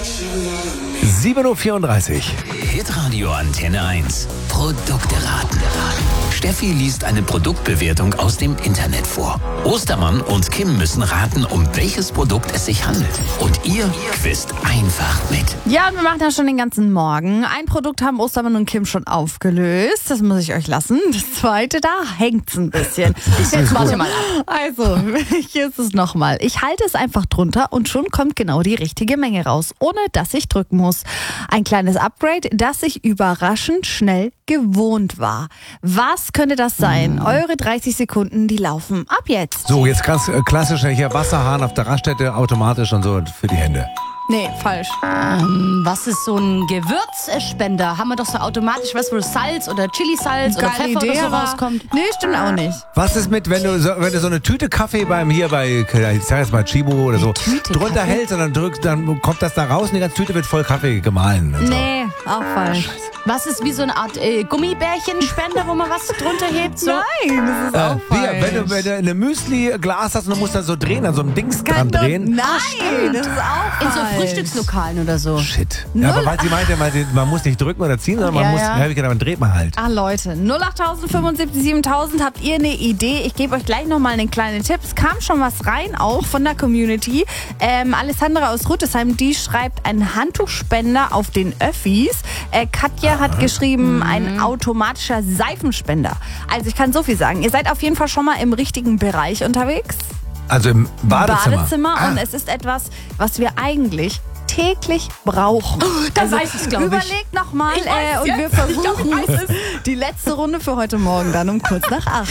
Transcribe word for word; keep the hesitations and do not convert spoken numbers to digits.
sieben Uhr vierunddreißig. Hitradio Antenne eins. Produkte raten. Steffi liest eine Produktbewertung aus dem Internet vor. Ostermann und Kim müssen raten, um welches Produkt es sich handelt. Und ihr quizt einfach mit. Ja, und wir machen das schon den ganzen Morgen. Ein Produkt haben Ostermann und Kim schon aufgelöst. Das muss ich euch lassen. Das zweite, da hängt's ein bisschen. Jetzt warte mal ab. Also, hier ist es nochmal. Ich halte es einfach drunter und schon kommt genau die richtige Menge raus, ohne dass ich drücken muss. Ein kleines Upgrade, das ich überraschend schnell gewohnt war. Was könnte das sein? Eure dreißig Sekunden, die laufen ab jetzt. So, jetzt ganz äh, klassisch hier Wasserhahn auf der Raststätte, automatisch und so für die Hände. Nee, falsch. Ähm, was ist so ein Gewürzspender? Haben wir doch so automatisch was, wo Salz oder Chili-Salz oder Geile Pfeffer Idee, oder so aber- rauskommt? Nee, stimmt auch nicht. Was ist mit, wenn du so, wenn du so eine Tüte Kaffee beim hier bei, ich sag jetzt mal Chibo oder so, Tüte drunter Kaffee? hältst und dann drückst, dann kommt das da raus und die ganze Tüte wird voll Kaffee gemahlen. Und so. Nee, auch falsch. Was ist wie so eine Art äh, Gummibärchenspender, wo man was drunter hebt? So? Nein, das ist Äh, auch falsch. hier, wenn du, wenn du eine Müsli-Glas hast und du musst das so drehen, an so einem Dings dran doch- drehen. Nein, das ist auch In so falsch. Frühstückslokalen oder so. Shit. Ja, aber weil sie meinte, weil sie, man muss nicht drücken oder ziehen, sondern man Ja, muss, ja. ja. hab ich gedacht, man dreht man halt. Ah Leute, null acht fünfundsiebzig siebentausend, habt ihr eine Idee? Ich gebe euch gleich nochmal einen kleinen Tipp. Es kam schon was rein, auch von der Community. Ähm, Alessandra aus Rüttesheim, die schreibt einen Handtuchspender auf den Öffis. Äh, Katja hat geschrieben, ein automatischer Seifenspender. Also ich kann so viel sagen. Ihr seid auf jeden Fall schon mal im richtigen Bereich unterwegs. Also im Badezimmer. Badezimmer Ah. und es ist etwas, was wir eigentlich täglich brauchen. Also da weiß ich's, glaub ich. Überlegt nochmal Ich weiß äh, und jetzt. wir Ich glaub, ich versuchen weiß es. die letzte Runde für heute Morgen dann um kurz nach acht.